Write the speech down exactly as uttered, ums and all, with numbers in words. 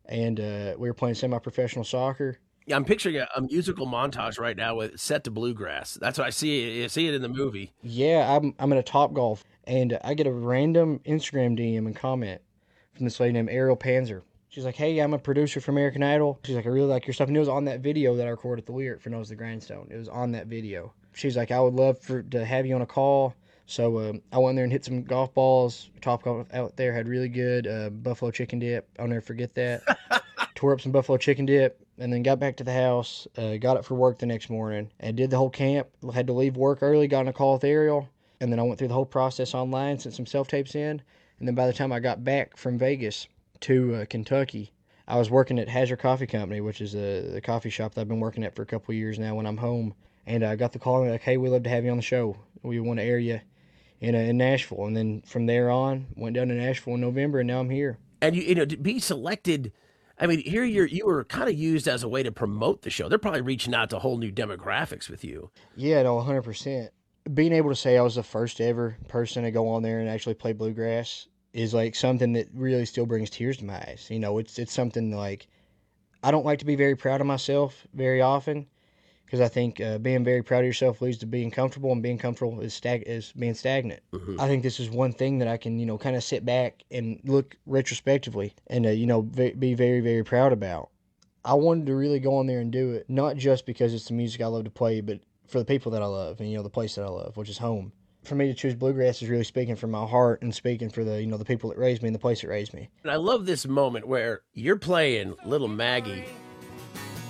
and uh, we were playing semi-professional soccer. Yeah, I'm picturing a, a musical montage right now with set to bluegrass. That's what I see. I see it in the movie. Yeah, I'm I'm in a Top Golf, and I get a random Instagram D M and comment from this lady named Ariel Panzer. She's like, "Hey, I'm a producer for American Idol." She's like, "I really like your stuff," and it was on that video that I recorded the lyric for "Nose the Grindstone." It was on that video. She's like, "I would love for to have you on a call." So um, I went there and hit some golf balls. Top Golf out there had really good uh, buffalo chicken dip. I'll never forget that. Tore up some buffalo chicken dip, and then got back to the house. Uh, got up for work the next morning and did the whole camp. Had to leave work early. Got on a call with Ariel, and then I went through the whole process online, sent some self tapes in, and then by the time I got back from Vegas to uh, Kentucky, I was working at Hazard Coffee Company, which is a, the coffee shop that I've been working at for a couple of years now when I'm home. And I got the call and like, "Hey, we'd love to have you on the show. We want to air you in, uh, in Nashville." And then from there on, went down to Nashville in November, and now I'm here. And you, you know, to be selected. I mean, here you're you were kind of used as a way to promote the show. They're probably reaching out to whole new demographics with you. Yeah, no, one hundred percent. Being able to say I was the first ever person to go on there and actually play bluegrass is like something that really still brings tears to my eyes. You know, it's it's something like I don't like to be very proud of myself very often because I think uh, being very proud of yourself leads to being comfortable, and being comfortable is stag- is being stagnant. Hmm. I think this is one thing that I can, you know, kind of sit back and look retrospectively and, uh, you know, ve- be very, very proud about. I wanted to really go on there and do it, not just because it's the music I love to play, but for the people that I love and, you know, the place that I love, which is home. For me to choose bluegrass is really speaking from my heart and speaking for the, you know, the people that raised me and the place that raised me. And I love this moment where you're playing Little Maggie